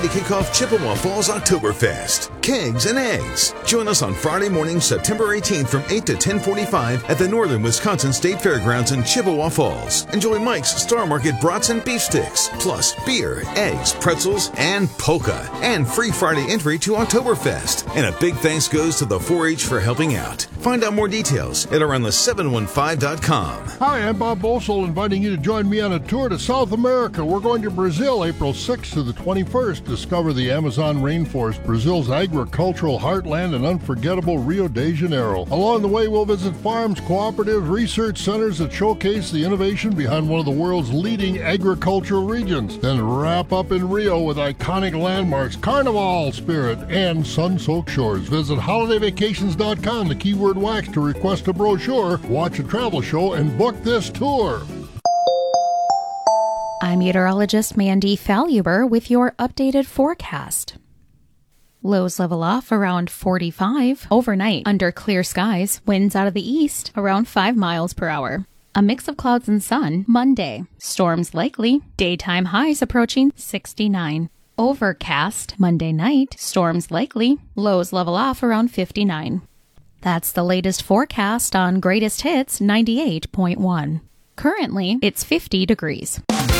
To kick off Chippewa Falls Oktoberfest. Kegs and eggs. Join us on Friday morning, September 18th from 8 to 10:45 at the Northern Wisconsin State Fairgrounds in Chippewa Falls. Enjoy Mike's Star Market brats and beef sticks, plus beer, eggs, pretzels, and polka. And free Friday entry to Oktoberfest. And a big thanks goes to the 4-H for helping out. Find out more details at aroundthe715.com. Hi, I'm Bob Bosel, inviting you to join me on a tour to South America. We're going to Brazil, April 6th to the 21st. Discover the Amazon rainforest, Brazil's agricultural heartland, and unforgettable Rio de Janeiro. Along the way, we'll visit farms, cooperatives, research centers that showcase the innovation behind one of the world's leading agricultural regions. Then wrap up in Rio with iconic landmarks, Carnival spirit, and sun-soaked shores. Visit holidayvacations.com, the keyword wax, to request a brochure, watch a travel show, and book this tour. I'm meteorologist Mandy Faluber with your updated forecast. Lows level off around 45. Overnight, under clear skies, winds out of the east around 5 miles per hour. A mix of clouds and sun. Monday, storms likely. Daytime highs approaching 69. Overcast. Monday night, storms likely. Lows level off around 59. That's the latest forecast on Greatest Hits 98.1. Currently, it's 50 degrees.